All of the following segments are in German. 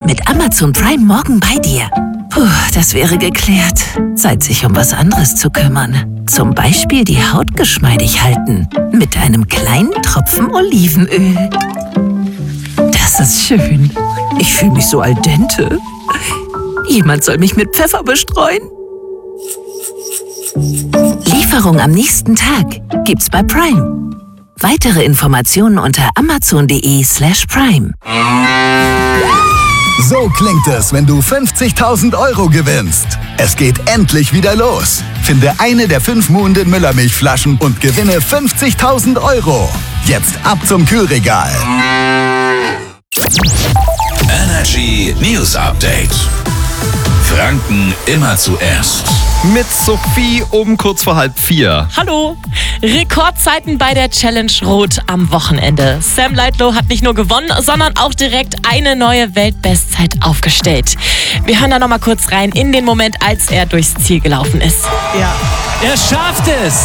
mit Amazon Prime morgen bei dir. Puh, das wäre geklärt. Zeit, sich um was anderes zu kümmern. Zum Beispiel die Haut geschmeidig halten. Mit einem kleinen Tropfen Olivenöl. Das ist schön. Ich fühle mich so al dente. Jemand soll mich mit Pfeffer bestreuen. Lieferung am nächsten Tag gibt's bei Prime. Weitere Informationen unter amazon.de/prime. So klingt es, wenn du 50.000 € gewinnst. Es geht endlich wieder los. Finde eine der 5 Muhnden Müllermilchflaschen und gewinne 50.000 €. Jetzt ab zum Kühlregal. Energy News Update. Franken immer zuerst. Mit Sophie um kurz vor 3:30. Hallo! Rekordzeiten bei der Challenge Rot am Wochenende. Sam Laidlow hat nicht nur gewonnen, sondern auch direkt eine neue Weltbestzeit aufgestellt. Wir hören da noch mal kurz rein in den Moment, als er durchs Ziel gelaufen ist. Ja, er schafft es!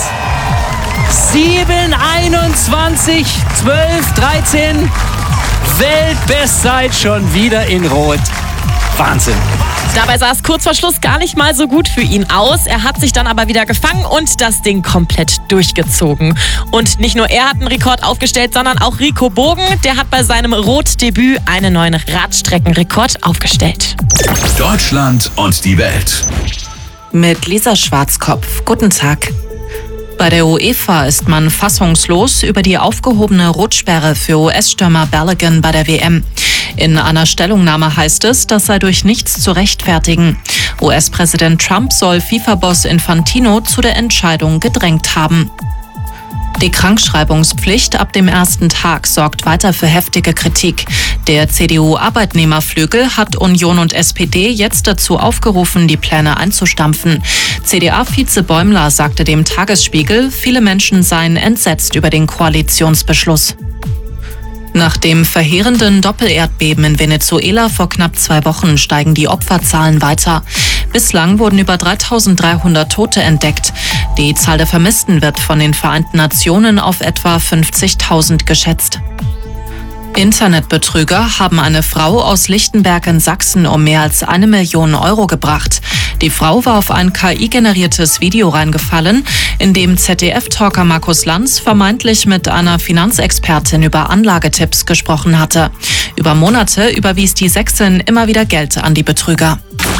7:21, 12, 13. Weltbestzeit schon wieder in Rot. Wahnsinn. Dabei sah es kurz vor Schluss gar nicht mal so gut für ihn aus. Er hat sich dann aber wieder gefangen und das Ding komplett durchgezogen. Und nicht nur er hat einen Rekord aufgestellt, sondern auch Rico Bogen. Der hat bei seinem Rot-Debüt einen neuen Radstreckenrekord aufgestellt. Deutschland und die Welt. Mit Lisa Schwarzkopf. Guten Tag. Bei der UEFA ist man fassungslos über die aufgehobene Rotsperre für US-Stürmer Balogun bei der WM. In einer Stellungnahme heißt es, das sei durch nichts zu rechtfertigen. US-Präsident Trump soll FIFA-Boss Infantino zu der Entscheidung gedrängt haben. Die Krankschreibungspflicht ab dem ersten Tag sorgt weiter für heftige Kritik. Der CDU-Arbeitnehmerflügel hat Union und SPD jetzt dazu aufgerufen, die Pläne einzustampfen. CDA-Vize Bäumler sagte dem Tagesspiegel, viele Menschen seien entsetzt über den Koalitionsbeschluss. Nach dem verheerenden Doppelerdbeben in Venezuela vor knapp 2 Wochen steigen die Opferzahlen weiter. Bislang wurden über 3.300 Tote entdeckt. Die Zahl der Vermissten wird von den Vereinten Nationen auf etwa 50.000 geschätzt. Internetbetrüger haben eine Frau aus Lichtenberg in Sachsen um mehr als 1 Million € gebracht. Die Frau war auf ein KI-generiertes Video reingefallen, in dem ZDF-Talker Markus Lanz vermeintlich mit einer Finanzexpertin über Anlagetipps gesprochen hatte. Über Monate überwies die Sächsin immer wieder Geld an die Betrüger.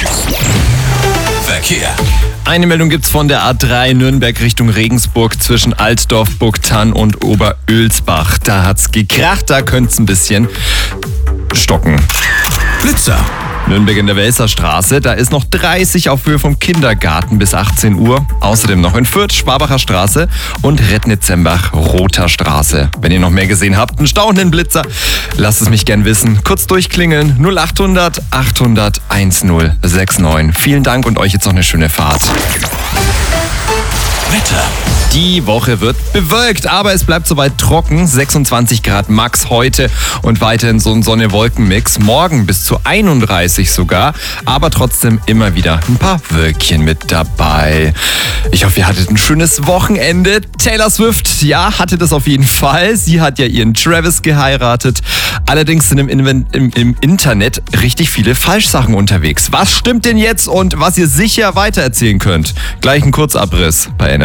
Verkehr. Eine Meldung gibt's von der A3 Nürnberg Richtung Regensburg zwischen Altdorf, Burgthann und Oberölsbach. Da hat's gekracht, da könnte's ein bisschen stocken. Blitzer. Nürnberg in der Welserstraße, da ist noch 30 auf Höhe vom Kindergarten bis 18 Uhr. Außerdem noch in Fürth, Schwabacher Straße und Rednitzembach, Roter Straße. Wenn ihr noch mehr gesehen habt, einen staunenden Blitzer, lasst es mich gern wissen. Kurz durchklingeln, 0800 800 1069. Vielen Dank und euch jetzt noch eine schöne Fahrt. Wetter. Die Woche wird bewölkt, aber es bleibt soweit trocken. 26 Grad max heute und weiterhin so ein Sonne-Wolken-Mix. Morgen bis zu 31 sogar, aber trotzdem immer wieder ein paar Wölkchen mit dabei. Ich hoffe, ihr hattet ein schönes Wochenende. Taylor Swift, ja, hatte das auf jeden Fall. Sie hat ja ihren Travis geheiratet. Allerdings sind im Internet richtig viele Falschsachen unterwegs. Was stimmt denn jetzt und was ihr sicher weitererzählen könnt? Gleich ein Kurzabriss bei Energy.